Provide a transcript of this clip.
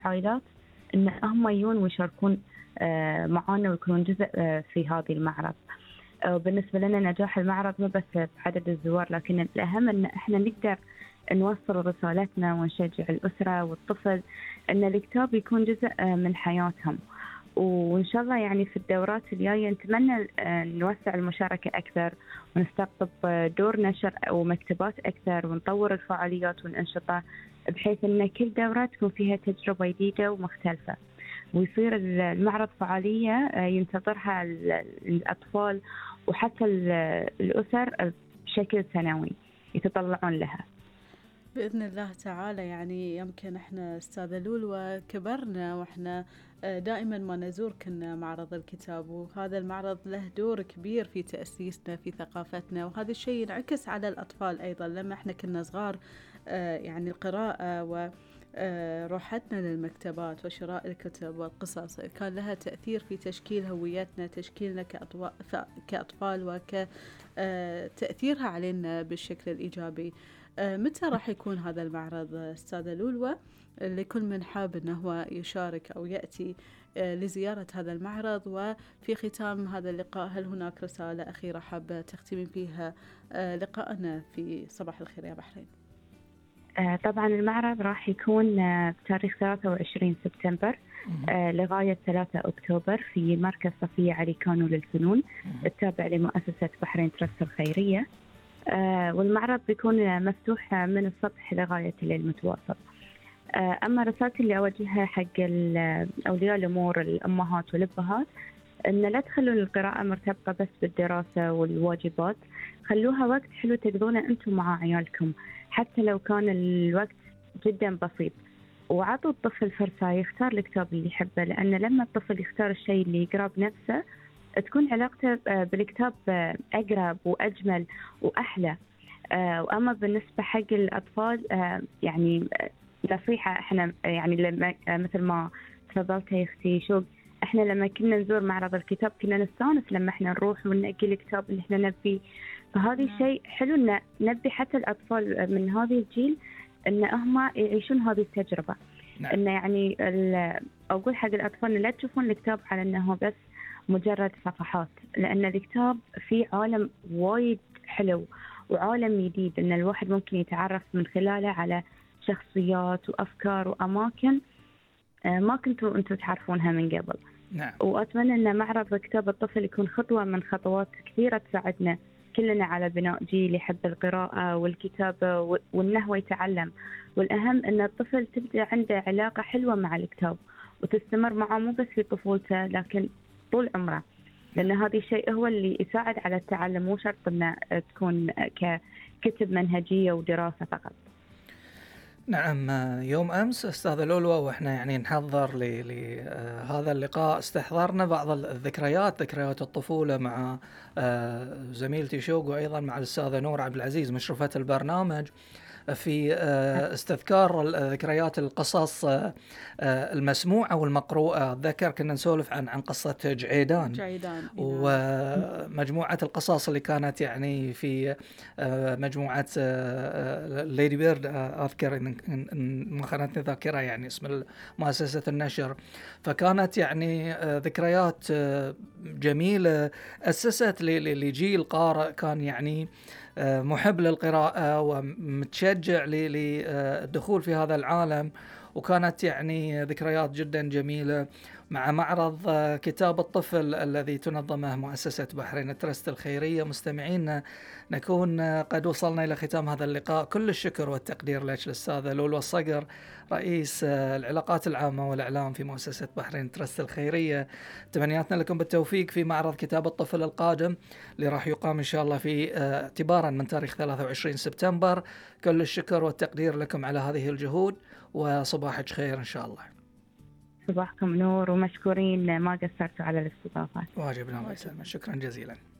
عائلات إن هم يجون ويشاركون معانا ويكونون جزء في هذه المعرض. بالنسبة لنا نجاح المعرض مو بس بعدد الزوار، لكن الأهم أن إحنا نقدر نوصل رسالتنا ونشجع الأسرة والطفل أن الكتاب يكون جزء من حياتهم. وإن شاء الله يعني في الدورات الجاية نتمنى نوسع المشاركة أكثر، ونستقطب دور نشر أو مكتبات أكثر، ونطور الفعاليات والأنشطة بحيث أن كل دورة تكون فيها تجربة جديدة ومختلفة، ويصير المعرض فعالية ينتظرها الأطفال وحتى الأسر بشكل سنوي يتطلعون لها بإذن الله تعالى. يعني يمكن إحنا أستاذة لولو كبرنا وإحنا دائما ما نزور كنا معرض الكتاب، وهذا المعرض له دور كبير في تأسيسنا في ثقافتنا، وهذا الشيء ينعكس على الأطفال أيضا. لما إحنا كنا صغار يعني القراءة وروحتنا للمكتبات وشراء الكتب والقصص كان لها تأثير في تشكيل هويتنا، تشكيلنا كأطفال وكتأثيرها علينا بالشكل الإيجابي. متى راح يكون هذا المعرض أستاذة لولو لكل من حاب أنه هو يشارك أو يأتي لزيارة هذا المعرض؟ وفي ختام هذا اللقاء هل هناك رسالة أخيرة حابة تختمين فيها لقاءنا في صباح الخير يا بحرين؟ طبعا المعرض راح يكون بتاريخ 23 سبتمبر لغاية 3 أكتوبر في مركز صفية علي كانو للفنون التابع لمؤسسة بحرين ترست الخيرية. والمعرض بيكون مفتوح من الصبح لغاية الليل متواصل. أما رسالتي اللي أوجهها حق أولياء الأمور الأمهات والأبهات إن لا تخلون القراءة مرتبطة بس بالدراسة والواجبات، خلوها وقت حلو تقضونه أنتم مع عيالكم حتى لو كان الوقت جدا بسيط، وعطوا الطفل فرصة يختار الكتاب اللي يحبه، لأن لما الطفل يختار الشيء اللي يقرب نفسه تكون علاقته بالكتاب أقرب وأجمل وأحلى. وأما بالنسبة حق الأطفال يعني نصيحة إحنا يعني لما مثل ما تفضلت يا أختي شوق، إحنا لما كنا نزور معرض الكتاب كنا نستانس لما إحنا نروح وننقي الكتاب اللي إحنا نبيه، فهذا شيء حلو إن نبي حتى الأطفال من هذا الجيل إن هم يعيشون هذه التجربة. إن يعني أقول حق الأطفال لا تشوفون الكتاب على إنه بس مجرد صفحات، لأن الكتاب فيه عالم وايد حلو وعالم جديد إن الواحد ممكن يتعرف من خلاله على شخصيات وأفكار وأماكن ما كنتوا أنتوا تعرفونها من قبل. نعم. وأتمنى أن معرض كتاب الطفل يكون خطوة من خطوات كثيرة تساعدنا كلنا على بناء جيل يحب القراءة والكتابة وأنه هو يتعلم، والأهم أن الطفل تبدأ عنده علاقة حلوة مع الكتاب وتستمر معه مو بس في طفولته لكن طول عمره، لأن هذا الشيء هو اللي يساعد على التعلم، مو شرط أنها تكون ككتب منهجية ودراسة فقط. نعم. يوم أمس أستاذة لولو وإحنا يعني نحضر لهذا اللقاء استحضرنا بعض الذكريات، ذكريات الطفولة مع زميلتي شوق وأيضا مع الأستاذة نور عبد العزيز مشرفة البرنامج في استذكار ذكريات القصص المسموعة والمقروءة. أتذكر كنا نسولف عن قصة جعيدان ومجموعة القصص اللي كانت يعني في مجموعة ليدي بيرد، أذكر إن ما خانتني ذاكرة يعني اسم مؤسسة النشر. فكانت يعني ذكريات جميلة أسست لجيل قارئ كان يعني محب للقراءة ومتشجع للدخول في هذا العالم، وكانت يعني ذكريات جدا جميلة مع معرض كتاب الطفل الذي تنظمه مؤسسة بحرين ترست الخيرية. مستمعين نكون قد وصلنا إلى ختام هذا اللقاء. كل الشكر والتقدير لك الأستاذة لولو الصقر رئيس العلاقات العامة والإعلام في مؤسسة بحرين ترست الخيرية. تمنياتنا لكم بالتوفيق في معرض كتاب الطفل القادم اللي راح يقام إن شاء الله في اعتبارا من تاريخ 23 سبتمبر. كل الشكر والتقدير لكم على هذه الجهود، وصباحك خير إن شاء الله. صباحكم نور ومشكورين ما قصرتوا على الاستضافة. واجبنا الله يسلمك، شكرا جزيلا.